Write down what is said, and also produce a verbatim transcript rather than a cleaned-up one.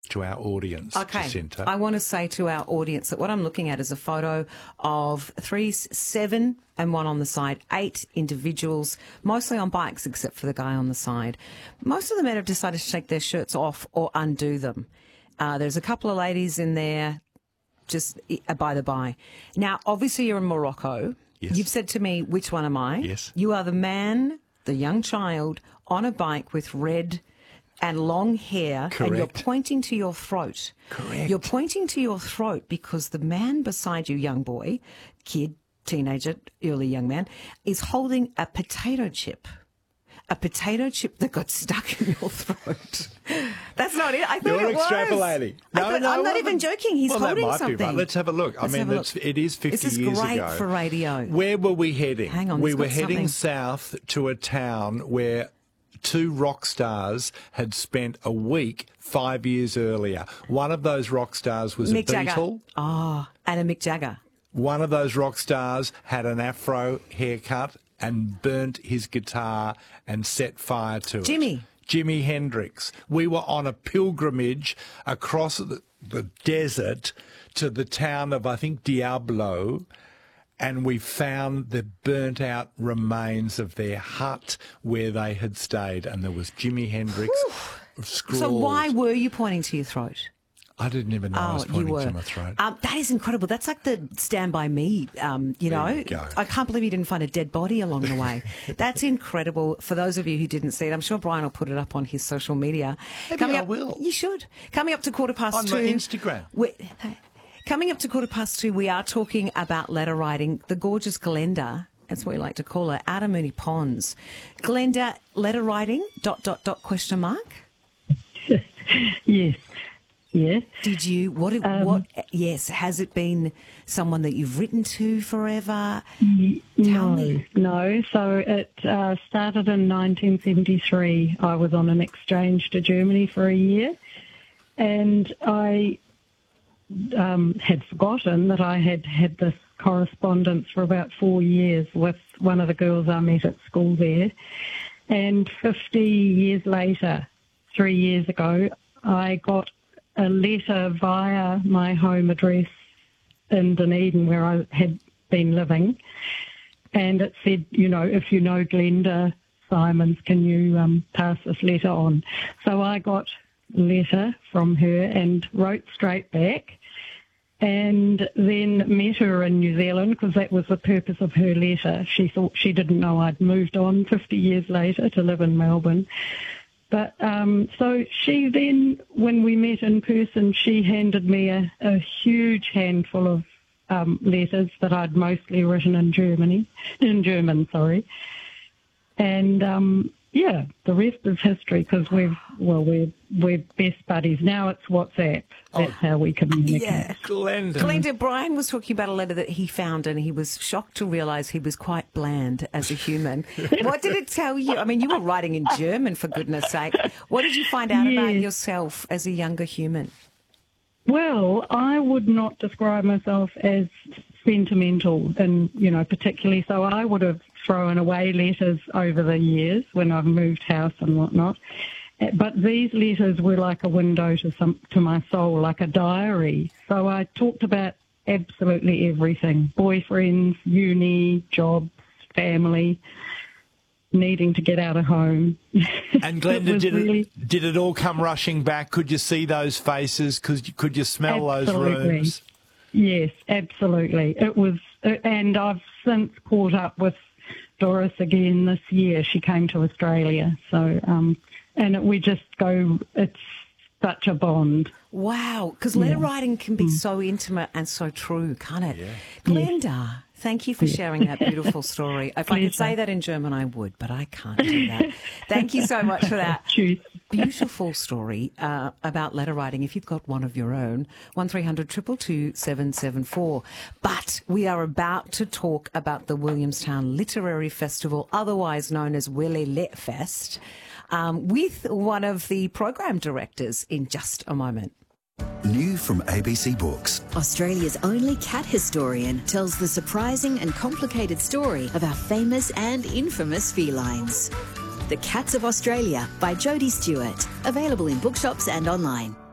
to our audience, Okay. Jacinta. I want to say to our audience that what I'm looking at is a photo of three, seven and one on the side, eight individuals, mostly on bikes except for the guy on the side. Most of the men have decided to take their shirts off or undo them. Uh, there's a couple of ladies in there, just uh, by the by. Now, obviously you're in Morocco. Yes. You've said to me, which one am I? Yes. You are the man, the young child, on a bike with red and long hair, Correct. and you're pointing to your throat. Correct. You're pointing to your throat because the man beside you, young boy, kid, teenager, early young man, is holding a potato chip. A potato chip that got stuck in your throat. That's not it. I thought You're it was. extrapolating. I No, thought, no, I'm not well, even joking. He's well, holding that might something. Be right. Let's have a look. Let's I mean, have a it's, look. it is fifty This is years great ago. for radio. Where were we heading? Hang on, we he's were got heading something. south to a town where two rock stars had spent a week five years earlier. One of those rock stars was Mick a Jagger. Beatle. Oh, and a Mick Jagger. One of those rock stars had an afro haircut and burnt his guitar and set fire to it. Jimmy. Jimi Hendrix. We were on a pilgrimage across the, the desert to the town of, I think, Diablo, and we found the burnt-out remains of their hut where they had stayed, and there was Jimi Hendrix scrawled. So why were you pointing to your throat? I didn't even know I was Oh, you pointing were. to my throat. Um, that is incredible. That's like the Stand By Me, um, you There know. you go. I can't believe you didn't find a dead body along the way. That's incredible. For those of you who didn't see it, I'm sure Brian will put it up on his social media. Maybe Coming I up, will. You should. Coming up to quarter past On two. my Instagram. we- coming up to quarter past two, we are talking about letter writing. The gorgeous Glenda, that's what we like to call her, out of Moonee Ponds. Glenda, letter writing, dot, dot, dot, question mark? Yes. Yes. Did you, what, Um, what, yes, has it been someone that you've written to forever? Y- Tell no, me. no. So it uh, started in nineteen seventy-three. I was on an exchange to Germany for a year, and I um, had forgotten that I had had this correspondence for about four years with one of the girls I met at school there. And fifty years later, three years ago, I got a letter via my home address in Dunedin where I had been living, and it said, you know, if you know Glenda Simons, can you um, pass this letter on? So I got a letter from her and wrote straight back, and then met her in New Zealand because that was the purpose of her letter. She thought she didn't know I'd moved on fifty years later to live in Melbourne. But um, so she then, when we met in person, she handed me a, a huge handful of um, letters that I'd mostly written in Germany, in German, sorry. And um, yeah, the rest is history because we've well we're we're best buddies now. It's WhatsApp. That's how we communicate. Yeah. Glenda. Glenda, Brian was talking about a letter that he found and he was shocked to realise he was quite bland as a human. What did it tell you? I mean, you were writing in German, for goodness sake. What did you find out about Yes. yourself as a younger human? Well, I would not describe myself as sentimental, and you know, particularly so. I would have thrown away letters over the years when I've moved house and whatnot. But these letters were like a window to some to my soul, like a diary. So I talked about absolutely everything: boyfriends, uni, jobs, family, needing to get out of home. And It Glenda, was did really- it did it all come rushing back? Could you see those faces? Could could you smell those Absolutely. rooms? Yes, absolutely. It was, and I've since caught up with Doris again this year. She came to Australia, so um, and it, we just go. It's such a bond. Wow, because letter writing can be so intimate and so true, can't it? Glenda, thank you for sharing that beautiful story. If I could say Pleasure. that in German, I would, but I can't do that. Thank you so much for that. Cheers. Beautiful story uh, about letter writing. If you've got one of your own, one three hundred two two two seven seven four. But we are about to talk about the Williamstown Literary Festival, otherwise known as Willie Lit Fest, um, with one of the program directors in just a moment. New from A B C Books. Australia's only cat historian tells the surprising and complicated story of our famous and infamous felines. The Cats of Australia by Jodie Stewart. Available in bookshops and online.